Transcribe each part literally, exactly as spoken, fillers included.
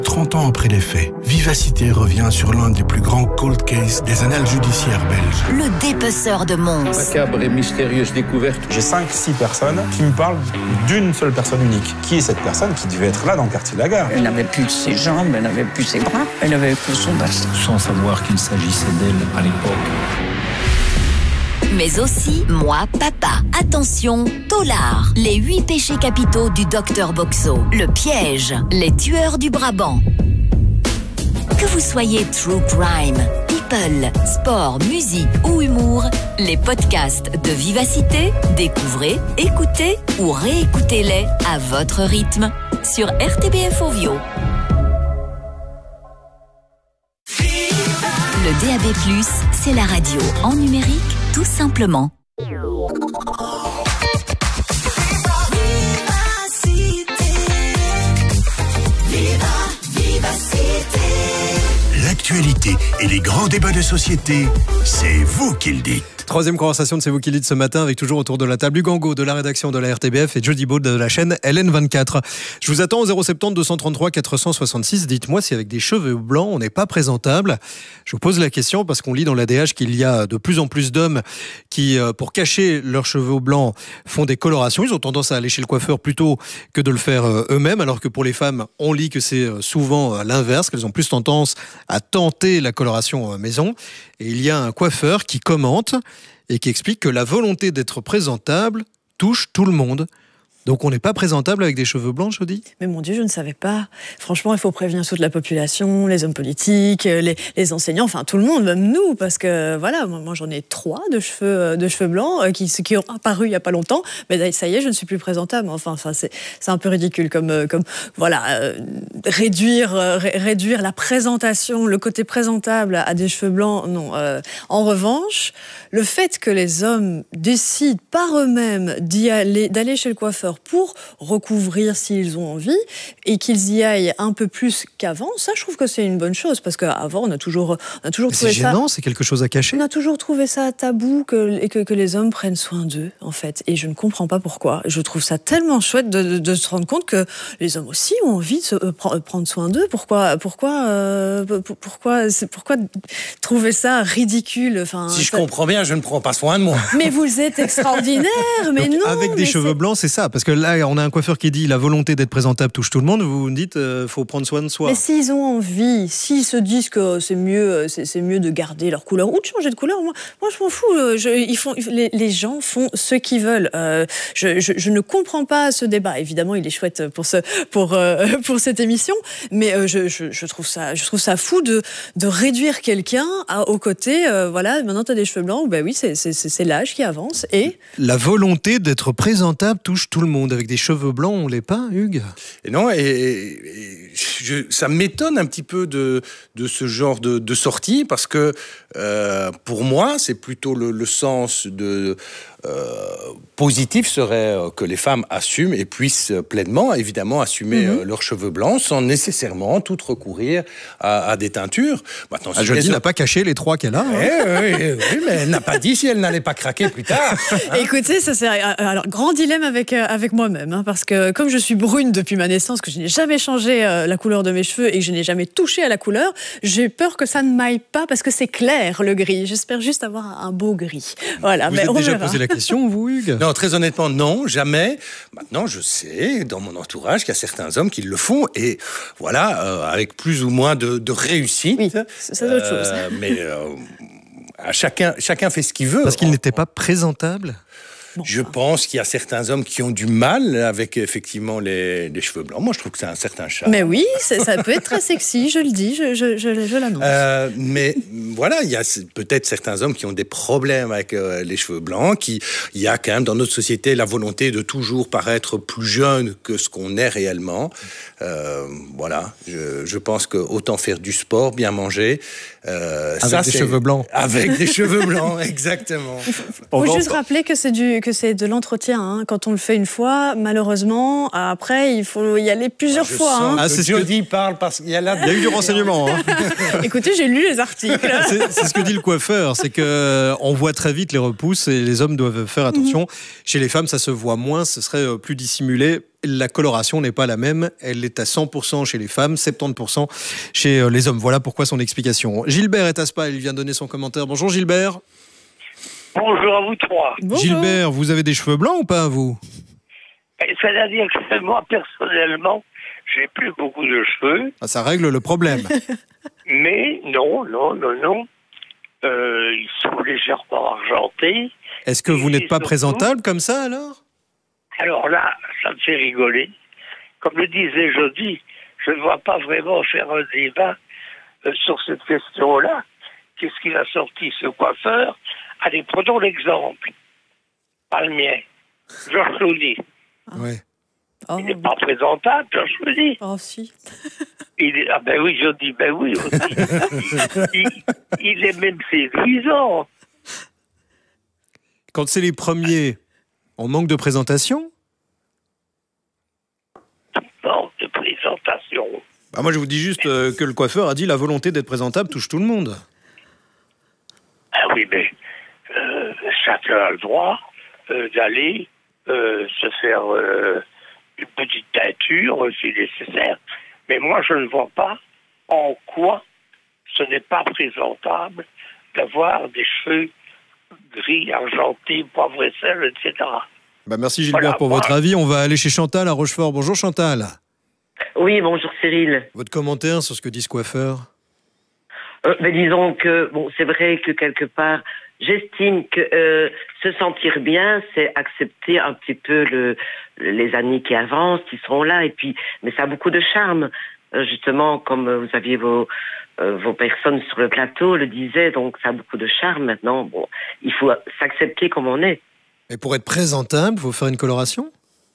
trente ans après les faits, Vivacité revient sur l'un des plus grands cold cases des annales judiciaires belges. Le dépeceur de Mons. Macabre et mystérieuse découverte. J'ai cinq six personnes qui me parlent d'une seule personne unique. Qui est cette personne qui devait être là dans le quartier de la Gare? Elle n'avait plus ses jambes, elle n'avait plus ses bras, elle n'avait plus son bassin. Sans savoir qu'il s'agissait d'elle à l'époque. Mais aussi Moi, Papa. Attention, Tolard. Les huit péchés capitaux du docteur Boxo. Le piège. Les tueurs du Brabant. Que vous soyez true crime, people, sport, musique ou humour, les podcasts de Vivacité, découvrez, écoutez ou réécoutez-les à votre rythme sur R T B F Ovio. Le D A B plus, c'est la radio en numérique, tout simplement. L'actualité et les grands débats de société, c'est vous qui le dites. Troisième conversation de C'est vous qui le dites ce matin, avec toujours autour de la table Hugo Angot de la rédaction de la R T B F et Jody Baud de la chaîne L N vingt-quatre. Je vous attends au zéro sept zéro deux cent trente-trois quatre cent soixante-six. Dites-moi si avec des cheveux blancs, on n'est pas présentable. Je vous pose la question parce qu'on lit dans l'A D H qu'il y a de plus en plus d'hommes qui, pour cacher leurs cheveux blancs, font des colorations. Ils ont tendance à aller chez le coiffeur plutôt que de le faire eux-mêmes, alors que pour les femmes, on lit que c'est souvent l'inverse, qu'elles ont plus tendance à tenter la coloration maison. Et il y a un coiffeur qui commente et qui explique que la volonté d'être présentable touche tout le monde. Donc on n'est pas présentable avec des cheveux blancs, Jody ? Mais mon Dieu, je ne savais pas. Franchement, il faut prévenir toute la population, les hommes politiques, les, les enseignants, enfin tout le monde, même nous, parce que voilà, moi, moi j'en ai trois de cheveux, de cheveux blancs qui, qui ont apparu il n'y a pas longtemps, mais ça y est, je ne suis plus présentable. Enfin, ça, c'est, c'est un peu ridicule comme, comme voilà, euh, réduire, euh, réduire la présentation, le côté présentable à des cheveux blancs, non. Euh, en revanche, le fait que les hommes décident par eux-mêmes d'y aller, d'aller chez le coiffeur pour recouvrir s'ils ont envie et qu'ils y aillent un peu plus qu'avant, ça je trouve que c'est une bonne chose parce qu'avant on a toujours, on a toujours trouvé ça... C'est gênant, c'est quelque chose à cacher. On a toujours trouvé ça tabou que, et que, que les hommes prennent soin d'eux en fait et je ne comprends pas pourquoi. Je trouve ça tellement chouette de, de, de se rendre compte que les hommes aussi ont envie de se, euh, prendre soin d'eux. Pourquoi, pourquoi, euh, pourquoi, pourquoi trouver ça ridicule? Enfin, si je ça... comprends bien, je ne prends pas soin de moi. Mais vous êtes extraordinaire, mais donc, non. Avec des cheveux c'est... blancs, c'est ça. Parce que là, on a un coiffeur qui dit la volonté d'être présentable touche tout le monde. Vous me dites, euh, faut prendre soin de soi. Mais s'ils ont envie, s'ils se disent que c'est mieux, c'est, c'est mieux de garder leur couleur ou de changer de couleur, moi, moi je m'en fous. Je, ils font, les, les gens font ce qu'ils veulent. Euh, je, je, je ne comprends pas ce débat. Évidemment, il est chouette pour ce, pour euh, pour cette émission, mais euh, je, je, je trouve ça, je trouve ça fou de de réduire quelqu'un à, au côté. Euh, voilà, maintenant tu as des cheveux blancs. Ben oui, c'est, c'est, c'est l'âge qui avance et la volonté d'être présentable touche tout le monde. Avec des cheveux blancs, on l'est pas, Hugues ? Et non, et, et je, ça m'étonne un petit peu de, de ce genre de, de sortie, parce que euh, pour moi, c'est plutôt le, le sens de... Euh, positif serait que les femmes assument et puissent pleinement, évidemment, assumer mmh. leurs cheveux blancs sans nécessairement tout recourir à, à des teintures. Maintenant, si Jody n'a pas caché les trois qu'elle a. Hein. Oui, oui, oui, mais elle n'a pas dit si elle n'allait pas craquer plus tard. Hein. Écoutez, ça c'est alors grand dilemme avec avec moi-même, hein, parce que comme je suis brune depuis ma naissance, que je n'ai jamais changé euh, la couleur de mes cheveux et que je n'ai jamais touché à la couleur, j'ai peur que ça ne m'aille pas parce que c'est clair le gris. J'espère juste avoir un beau gris. Voilà. Vous mais êtes on déjà verra. posé la question, vous, Hugues ? Non, très honnêtement, non, jamais. Maintenant, je sais, dans mon entourage, qu'il y a certains hommes qui le font, et voilà, euh, avec plus ou moins de, de réussite. Oui, c'est autre chose. Euh, mais euh, à chacun, chacun fait ce qu'il veut. Parce qu'il on, n'était pas présentable ? Bon, je pense qu'il y a certains hommes qui ont du mal avec effectivement les, les cheveux blancs. Moi, je trouve que c'est un certain charme. Mais oui, ça peut être très sexy, je le dis, je, je, je, je l'annonce. Euh, mais voilà, il y a peut-être certains hommes qui ont des problèmes avec euh, les cheveux blancs. Qui, il y a quand même dans notre société la volonté de toujours paraître plus jeune que ce qu'on est réellement. Euh, voilà, je, je pense que autant faire du sport, bien manger. Euh, avec ça, des cheveux blancs. Avec des cheveux blancs, exactement. Il faut, faut juste rappeler que c'est du que c'est de l'entretien. Hein. Quand on le fait une fois, malheureusement, après, il faut y aller plusieurs Je fois. sens Hein. que Ah, c'est ce que- Jody parle parce qu'il y a là... Il y a eu du renseignement. Hein. Écoutez, j'ai lu les articles. C'est c'est ce que dit le coiffeur, c'est que on voit très vite les repousses et les hommes doivent faire attention. Chez les femmes, ça se voit moins, ce serait euh, plus dissimulé. La coloration n'est pas la même, elle est à cent pour cent chez les femmes, soixante-dix pour cent chez euh, les hommes. Voilà pourquoi son explication. Gilbert est à Spa, il vient donner son commentaire. Bonjour Gilbert. Bonjour à vous trois. Bonjour. Gilbert, vous avez des cheveux blancs ou pas, vous? C'est-à-dire que moi, personnellement, j'ai plus beaucoup de cheveux, Ah, ça règle le problème. mais non, non, non, non. Euh, ils sont légèrement argentés. Est-ce que vous n'êtes pas surtout- présentable comme ça alors? Alors là, ça me fait rigoler. Comme le disait Jody, je ne vois pas vraiment faire un débat euh, sur cette question-là. Qu'est-ce qu'il a sorti, ce coiffeur? Allez, prenons l'exemple. Pas le mien. Georges Clooney. Ouais. Oh, Il n'est pas présentable, Georges Clooney. oh, si. Il est, ah ben oui, je dis, ben oui aussi. il, il est même séduisant. Quand c'est les premiers, on manque de présentation? Manque de présentation. Bah moi je vous dis juste euh, que le coiffeur a dit la volonté d'être présentable touche tout le monde. Ah oui, mais euh, chacun a le droit euh, d'aller euh, se faire euh, une petite teinture euh, si nécessaire. Mais moi, je ne vois pas en quoi ce n'est pas présentable d'avoir des cheveux gris, argentés, poivre et sel, et cetera. Bah merci Gilbert Voilà, pour moi- votre avis. On va aller chez Chantal à Rochefort. Bonjour Chantal. Oui, bonjour Cyril. Votre commentaire sur ce que dit ce coiffeur? Euh, mais disons que, bon, c'est vrai que quelque part, j'estime que euh, se sentir bien, c'est accepter un petit peu le, les années qui avancent, qui sont là, et puis, mais ça a beaucoup de charme. Euh, justement, comme vous aviez vos, euh, vos personnes sur le plateau le disaient, donc ça a beaucoup de charme maintenant. Bon, il faut s'accepter comme on est. Et pour être présentable, il faut faire une coloration?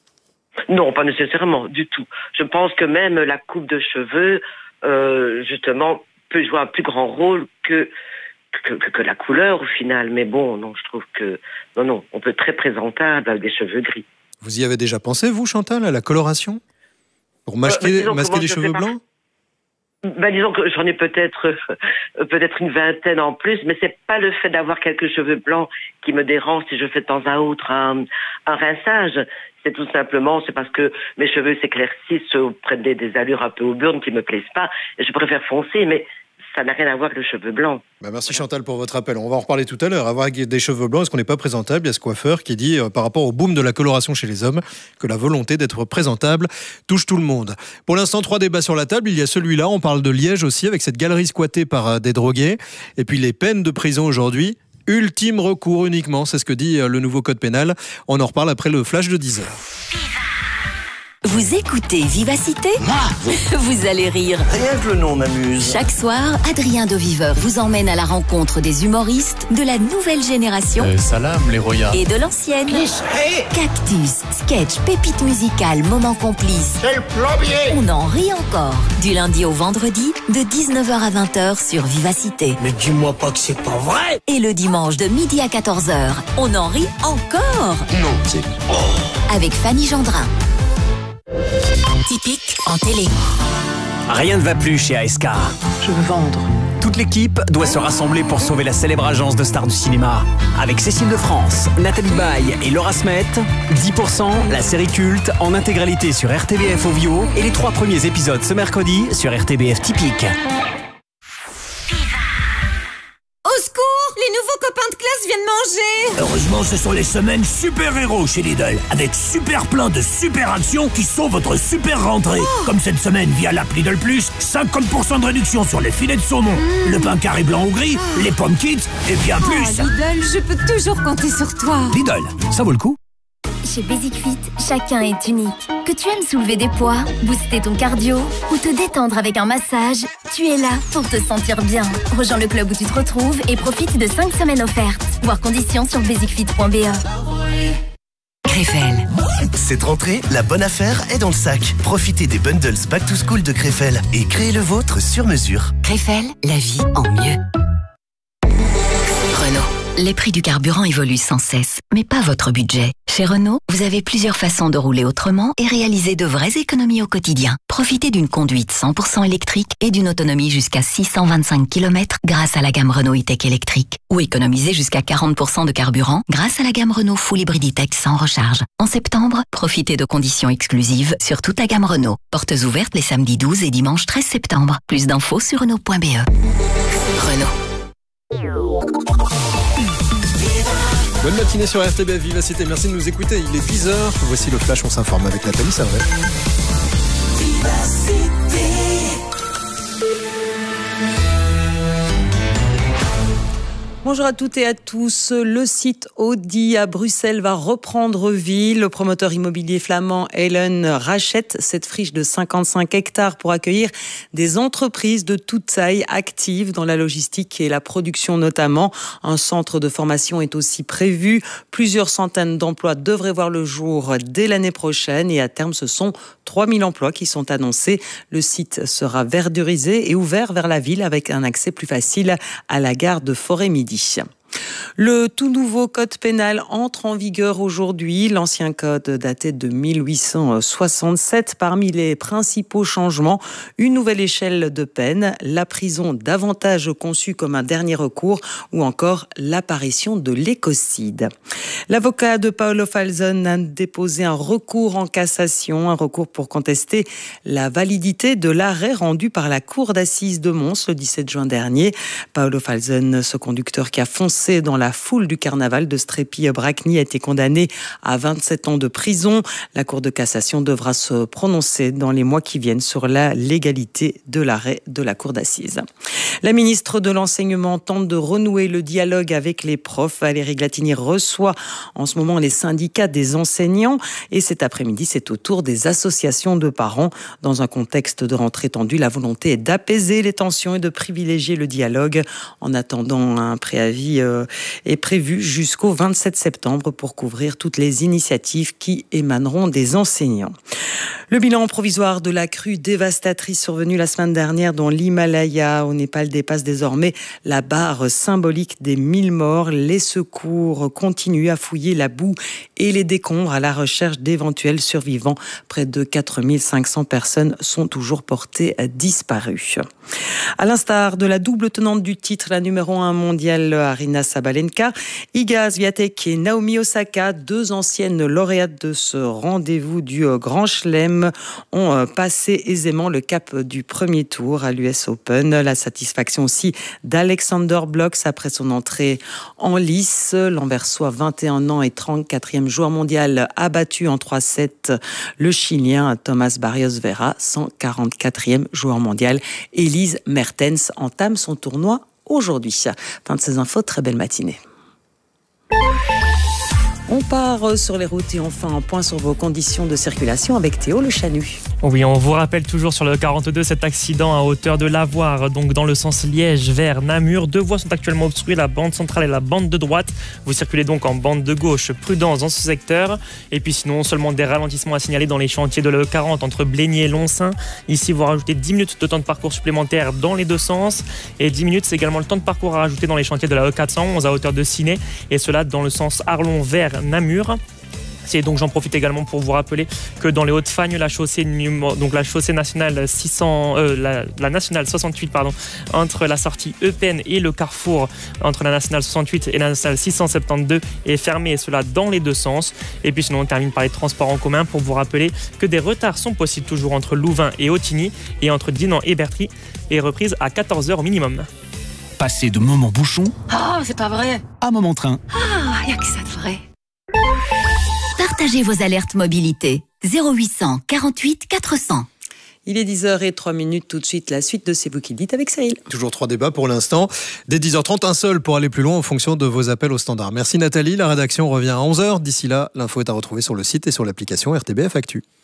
Non, pas nécessairement, du tout. Je pense que même la coupe de cheveux, euh, justement, peut jouer un plus grand rôle que, que, que, que la couleur au final. Mais bon, non, je trouve que... Non, non, on peut être très présentable avec des cheveux gris. Vous y avez déjà pensé, vous, Chantal, à la coloration? Pour masquer, disons que masquer moi, les je cheveux fais pas- blancs? Ben, disons que j'en ai peut-être euh, peut-être une vingtaine en plus, mais c'est pas le fait d'avoir quelques cheveux blancs qui me dérange si je fais de temps à autre un, un rinçage. C'est tout simplement, c'est parce que mes cheveux s'éclaircissent auprès des, des allures un peu auburnes qui me plaisent pas, et je préfère foncer, mais ça n'a rien à voir avec le cheveu blanc. Bah merci Chantal pour votre appel. On va en reparler tout à l'heure. Avoir des cheveux blancs, est-ce qu'on n'est pas présentable? Il y a ce coiffeur qui dit, euh, par rapport au boom de la coloration chez les hommes, que la volonté d'être présentable touche tout le monde. Pour l'instant, trois débats sur la table. Il y a celui-là, on parle de Liège aussi, avec cette galerie squattée par euh, des drogués. Et puis les peines de prison aujourd'hui. Ultime recours uniquement, c'est ce que dit euh, le nouveau code pénal. On en reparle après le flash de dix heures. Vous écoutez Vivacité? Vous allez rire. Rien que le nom m'amuse. Chaque soir, Adrien de Viveur vous emmène à la rencontre des humoristes de la nouvelle génération Euh, salam, les royas. et de l'ancienne. Cactus, sketch, pépites musicales, moments complices. C'est le plombier. On en rit encore. Du lundi au vendredi, de dix-neuf heures à vingt heures sur Vivacité. Mais dis-moi pas que c'est pas vrai. Et le dimanche de midi à quatorze heures, on en rit encore. Non, c'est... Avec Fanny Gendrin. Typique en télé. Rien ne va plus chez A S K. Je veux vendre. Toute l'équipe doit se rassembler pour sauver la célèbre agence de stars du cinéma. Avec Cécile de France, Nathalie Baye et Laura Smet, dix pour cent, la série culte, en intégralité sur R T B F Ovio et les trois premiers épisodes ce mercredi sur R T B F Typique. Au secours! Les nouveaux copains de classe viennent manger! Heureusement, ce sont les semaines super-héros chez Lidl, avec super plein de super actions qui sont votre super rentrée. Oh. Comme cette semaine via l'app Lidl Plus, cinquante pour cent de réduction sur les filets de saumon, le pain carré blanc ou gris, les pommes kids et bien Oh, plus. Lidl, je peux toujours compter sur toi! Lidl, ça vaut le coup. Chez Basic Fit, chacun est unique. Que tu aimes soulever des poids, booster ton cardio ou te détendre avec un massage, tu es là pour te sentir bien. Rejoins le club où tu te retrouves et profite de cinq semaines offertes. Voir conditions sur basic fit point b e. Krefel. Cette rentrée, la bonne affaire est dans le sac. Profitez des bundles Back to School de Krefel et créez le vôtre sur mesure. Krefel, la vie en mieux. Renault. Les prix du carburant évoluent sans cesse, mais pas votre budget. Chez Renault, vous avez plusieurs façons de rouler autrement et réaliser de vraies économies au quotidien. Profitez d'une conduite cent pour cent électrique et d'une autonomie jusqu'à six cent vingt-cinq kilomètres grâce à la gamme Renault E-Tech électrique. Ou économisez jusqu'à quarante pour cent de carburant grâce à la gamme Renault Full Hybrid E-Tech sans recharge. En septembre, profitez de conditions exclusives sur toute la gamme Renault. Portes ouvertes les samedis douze et dimanche treize septembre. Plus d'infos sur Renault point B E. Renault. Bonne matinée sur R T B F Vivacité, merci de nous écouter, il est dix heures, voici le flash, on s'informe avec Nathalie Servet. Bonjour à toutes et à tous. Le site Audi à Bruxelles va reprendre vie. Le promoteur immobilier flamand Helen rachète cette friche de cinquante-cinq hectares pour accueillir des entreprises de toute taille actives dans la logistique et la production notamment. Un centre de formation est aussi prévu. Plusieurs centaines d'emplois devraient voir le jour dès l'année prochaine et à terme ce sont trois mille emplois qui sont annoncés. Le site sera verdurisé et ouvert vers la ville avec un accès plus facile à la gare de Forêt-Midi. Le tout nouveau code pénal entre en vigueur aujourd'hui. L'ancien code datait de mille huit cent soixante-sept. Parmi les principaux changements, une nouvelle échelle de peine, la prison davantage conçue comme un dernier recours ou encore l'apparition de l'écocide. L'avocat de Paolo Falzon a déposé un recours en cassation, un recours pour contester la validité de l'arrêt rendu par la cour d'assises de Mons le dix-sept juin dernier. Paolo Falzon, ce conducteur qui a foncé dans la foule du carnaval de Strépy-Bracny, a été condamné à vingt-sept ans de prison. La Cour de cassation devra se prononcer dans les mois qui viennent sur la légalité de l'arrêt de la Cour d'assises. La ministre de l'Enseignement tente de renouer le dialogue avec les profs. Valérie Glatini reçoit en ce moment les syndicats des enseignants et cet après-midi, c'est au tour des associations de parents. Dans un contexte de rentrée tendue, la volonté est d'apaiser les tensions et de privilégier le dialogue. En attendant, un préavis euh, est prévu jusqu'au vingt-sept septembre pour couvrir toutes les initiatives qui émaneront des enseignants. Le bilan provisoire de la crue dévastatrice survenue la semaine dernière dans l'Himalaya au Népal dépasse désormais la barre symbolique des mille morts. Les secours continuent à fouiller la boue et les décombres à la recherche d'éventuels survivants. Près de quatre mille cinq cents personnes sont toujours portées disparues. À l'instar de la double tenante du titre, la numéro un mondiale Aryna Sabalenka, Iga Swiatek et Naomi Osaka, deux anciennes lauréates de ce rendez-vous du Grand Chelem, ont passé aisément le cap du premier tour à l'U S Open. La satisfaction aussi d'Alexander Blocks après son entrée en lice. L'Anversois, vingt et un ans et trente-quatrième joueur mondial, a battu en trois sept le Chilien Thomas Barrios Vera, cent quarante-quatrième joueur mondial. Elise Mertens entame son tournoi aujourd'hui. Fin de ces infos, très belle matinée. On part sur les routes et enfin un point sur vos conditions de circulation avec Théo Le Chanu. Oui, on vous rappelle toujours sur le quarante-deux cet accident à hauteur de Lavoir, donc dans le sens Liège vers Namur. Deux voies sont actuellement obstruées, la bande centrale et la bande de droite. Vous circulez donc en bande de gauche, prudence dans ce secteur. Et puis sinon, seulement des ralentissements à signaler dans les chantiers de l'E quarante entre Blénier et Loncin. Ici, vous rajoutez dix minutes de temps de parcours supplémentaire dans les deux sens. Et dix minutes, c'est également le temps de parcours à rajouter dans les chantiers de la E quatre cent onze à hauteur de Ciné. Et cela dans le sens Arlon vers Namur. Et donc j'en profite également pour vous rappeler que dans les Hauts-de-Fagne, la chaussée donc la chaussée nationale six cents, euh, la, la nationale soixante-huit pardon, entre la sortie Eupen et le carrefour entre la nationale soixante-huit et la nationale six cent soixante-douze est fermée, et cela dans les deux sens. Et puis sinon on termine par les transports en commun pour vous rappeler que des retards sont possibles toujours entre Louvain et Autigny et entre Dinan et Bertry, et reprise à quatorze heures au minimum. Passer de moment bouchon Oh, c'est pas vrai. à moment train. Ah, y a que ça de vrai. Partagez vos alertes mobilité. zéro huit cent quarante-huit quatre cents. Il est dix heures zéro trois minutes, tout de suite la suite de C'est vous qui le dites avec Saïl. Toujours trois débats pour l'instant. Dès dix heures trente, un seul pour aller plus loin en fonction de vos appels au standard. Merci Nathalie, la rédaction revient à onze heures. D'ici là, l'info est à retrouver sur le site et sur l'application R T B F Actu.